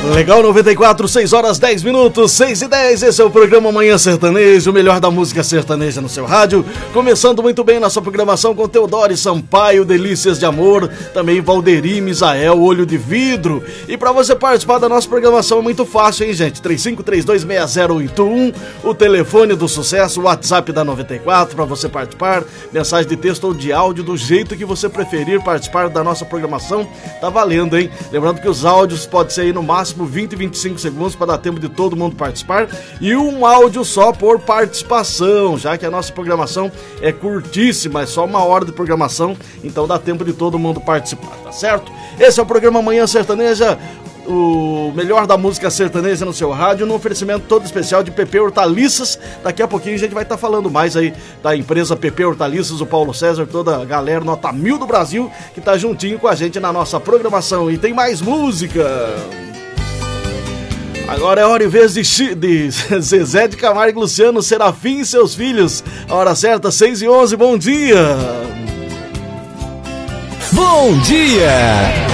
Legal 94, 6 horas 10 minutos, 6 e 10. Esse é o programa Manhã Sertaneja, o melhor da música sertaneja no seu rádio. Começando muito bem nossa programação com Teodoro Sampaio, Delícias de Amor, também Valderi Misael, Olho de Vidro. E para você participar da nossa programação é muito fácil, hein, gente? 35326081, o telefone do sucesso, o WhatsApp da 94 para você participar, mensagem de texto ou de áudio, do jeito que você preferir participar da nossa programação, tá valendo, hein? Lembrando que os áudios podem ser aí no máximo 20 e 25 segundos para dar tempo de todo mundo participar e um áudio só por participação, já que a nossa programação é curtíssima, é só 1 hora de programação, então dá tempo de todo mundo participar, tá certo? Esse é o programa Manhã Sertaneja, o melhor da música sertaneja no seu rádio, no oferecimento todo especial de PP Hortaliças. Daqui a pouquinho a gente vai estar falando mais aí da empresa PP Hortaliças, o Paulo César, toda a galera nota 1000 do Brasil que tá juntinho com a gente na nossa programação. E tem mais música. Agora é hora e vez de Zezé de Camargo e Luciano, Serafim e seus filhos. A hora certa, 6h11, bom dia! Bom dia!